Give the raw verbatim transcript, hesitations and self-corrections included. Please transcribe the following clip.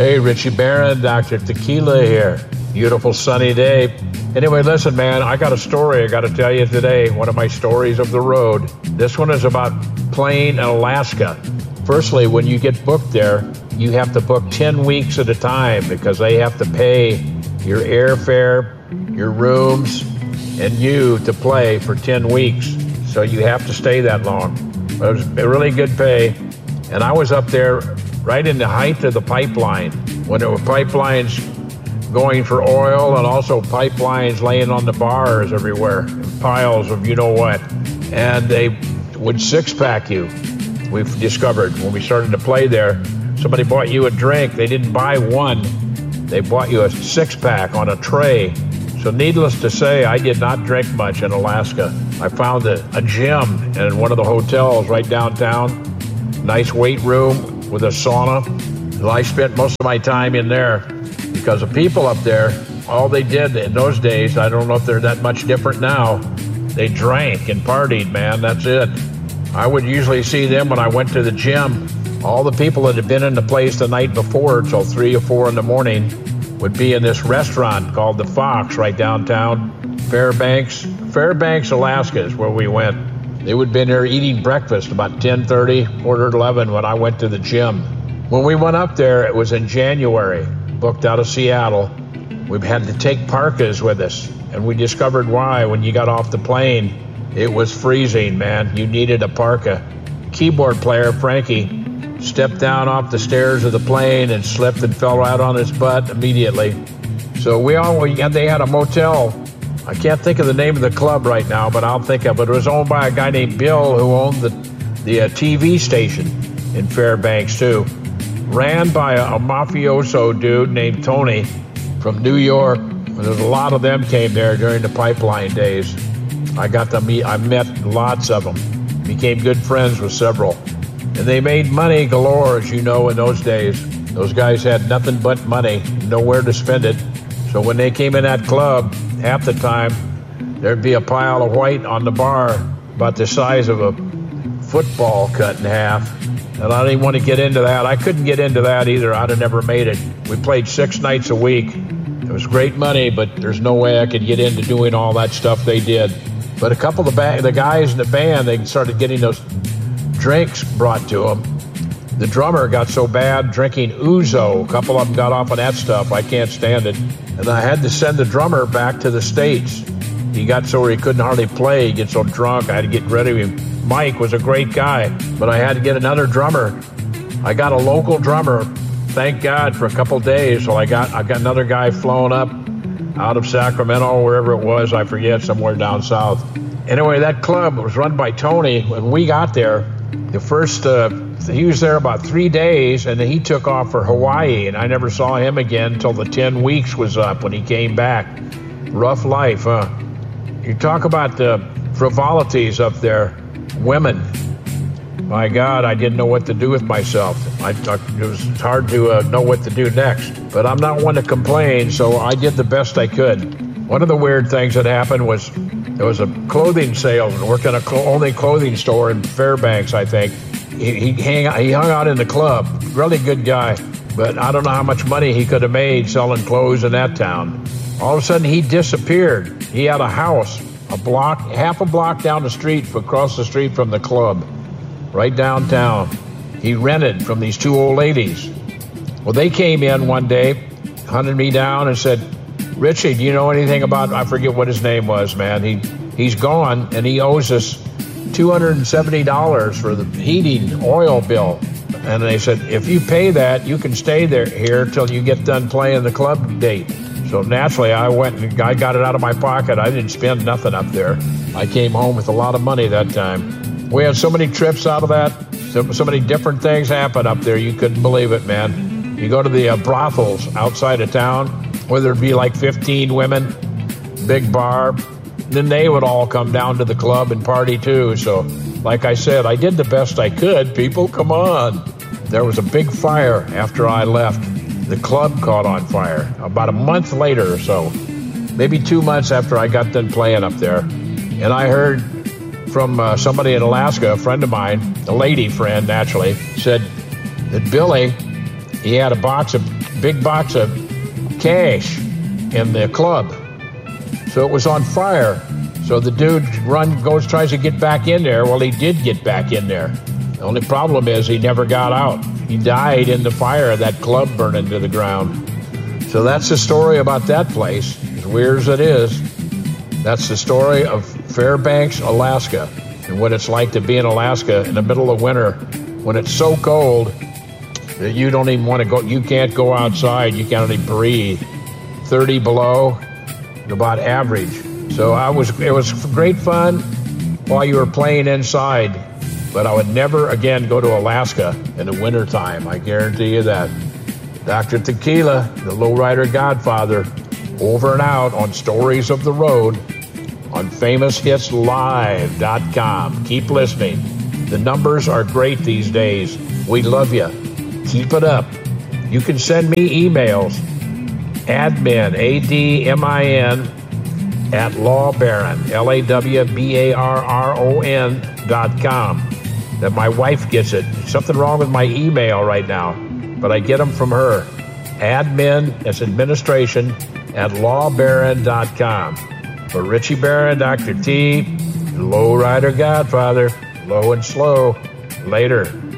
Hey, Richie Barron, Doctor Tequila here. Beautiful sunny day. Anyway, listen, man, I got a story I got to tell you today. One of my stories of the road. This one is about playing in Alaska. Firstly, when you get booked there, you have to book ten weeks at a time because they have to pay your airfare, your rooms, and you to play for ten weeks. So you have to stay that long. But it was a really good pay. And I was up there right in the height of the pipeline, when there were pipelines going for oil and also pipelines laying on the bars everywhere, piles of you know what. And they would six-pack you, we've discovered when we started to play there. Somebody bought you a drink. They didn't buy one. They bought you a six-pack on a tray. So needless to say, I did not drink much in Alaska. I found a, a gym in one of the hotels right downtown. Nice weight room with a sauna. And I spent most of my time in there because the people up there, all they did in those days, I don't know if they're that much different now, they drank and partied, man, that's it. I would usually see them when I went to the gym. All the people that had been in the place the night before till three or four in the morning would be in this restaurant called the Fox right downtown, Fairbanks. Fairbanks, Alaska is where we went. They would have been there eating breakfast about ten thirty, quarter to eleven when I went to the gym. When we went up there, it was in January, booked out of Seattle. We had to take parkas with us, and we discovered why when you got off the plane. It was freezing, man. You needed a parka. Keyboard player, Frankie, stepped down off the stairs of the plane and slipped and fell right on his butt immediately. So we all, they had a motel. I can't think of the name of the club right now, but I'll think of it. It was owned by a guy named Bill who owned the, the uh, T V station in Fairbanks, too. Ran by a, a mafioso dude named Tony from New York. There's a lot of them came there during the pipeline days. I got to meet, I met lots of them. Became good friends with several. And they made money galore, as you know, in those days. Those guys had nothing but money, nowhere to spend it. So when they came in that club, half the time, there'd be a pile of white on the bar about the size of a football cut in half. And I didn't want to get into that. I couldn't get into that either. I'd have never made it. We played six nights a week. It was great money, but there's no way I could get into doing all that stuff they did. But a couple of the, ba- the guys in the band, they started getting those drinks brought to them. The drummer got so bad drinking ouzo. A couple of them got off on that stuff. I can't stand it. And I had to send the drummer back to the States. He got so he couldn't hardly play. He'd get so drunk, I had to get rid of him. Mike was a great guy, but I had to get another drummer. I got a local drummer, thank God, for a couple days. So I got I got another guy flown up out of Sacramento, wherever it was, I forget, somewhere down south. Anyway, that club was run by Tony. When we got there, the first, uh, he was there about three days, and then he took off for Hawaii, and I never saw him again until the ten weeks was up when he came back. Rough life, huh? You talk about the frivolities up there. Women. My God, I didn't know what to do with myself. I, I, it was hard to uh, know what to do next. But I'm not one to complain, so I did the best I could. One of the weird things that happened was there was a clothing salesman, worked in a cl- only clothing store in Fairbanks, I think. He, he, hang, he hung out in the club. Really good guy. But I don't know how much money he could have made selling clothes in that town. All of a sudden, he disappeared. He had a house, a block, half a block down the street, across the street from the club, right downtown. He rented from these two old ladies. Well, they came in one day, hunted me down and said, Richie, do you know anything about, I forget what his name was, man. He He's gone, and he owes us two hundred seventy dollars for the heating oil bill. And they said, if you pay that, you can stay there here till you get done playing the club date. So naturally, I went and I got it out of my pocket. I didn't spend nothing up there. I came home with a lot of money that time. We had so many trips out of that. So, so many different things happened up there. You couldn't believe it, man. You go to the uh, brothels outside of town, where there'd be like fifteen women, big bar. Then they would all come down to the club and party too. So, like I said, I did the best I could. People, come on. There was a big fire after I left. The club caught on fire about a month later or so, maybe two months after I got done playing up there. And I heard from uh, somebody in Alaska, a friend of mine, a lady friend, naturally, said that Billy, he had a box of big box of cash in the club. So it was on fire. So the dude run goes, tries to get back in there. Well, he did get back in there. The only problem is he never got out. He died in the fire, that club burning to the ground. So that's the story about that place, as weird as it is. That's the story of Fairbanks, Alaska, and what it's like to be in Alaska in the middle of winter when it's so cold that you don't even want to go, you can't go outside, you can't even breathe. thirty below, about average. So I was, it was great fun while you were playing inside, but I would never again go to Alaska in the wintertime. I guarantee you that. Doctor Tequila, the lowrider godfather, over and out on Stories of the Road on famous hits live dot com. Keep listening. The numbers are great these days. We love you. Keep it up. You can send me emails. Admin, A D M I N, at lawbaron, L A W B A R R O N dot com. That my wife gets it. Something wrong with my email right now, but I get them from her. Admin, as administration, at lawbaron dot com. For Richie Barron, Doctor T, Lowrider Godfather, low and slow. Later.